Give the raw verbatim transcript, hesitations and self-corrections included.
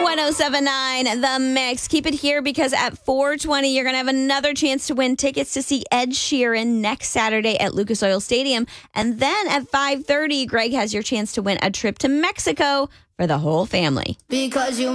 ten seventy-nine The Mix. Keep it here because at four twenty, you're going to have another chance to win tickets to see Ed Sheeran next Saturday at Lucas Oil Stadium. And then at five thirty, Greg has your chance to win a trip to Mexico for the whole family. Because you